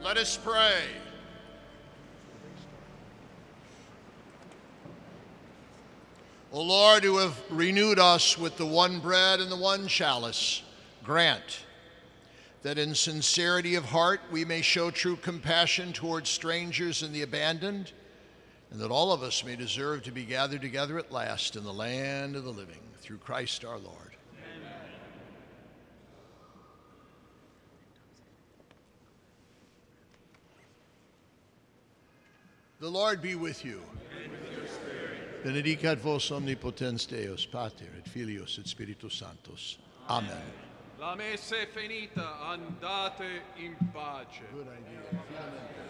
Let us pray. O Lord, who have renewed us with the one bread and the one chalice, grant that in sincerity of heart we may show true compassion towards strangers and the abandoned, and that all of us may deserve to be gathered together at last in the land of the living, through Christ our Lord. Amen. The Lord be with you. And with your spirit. Benedicat vos omnipotens Deus, Pater, et Filius, et Spiritus Sanctus. Amen. La messa è finita, andate in pace. Good idea.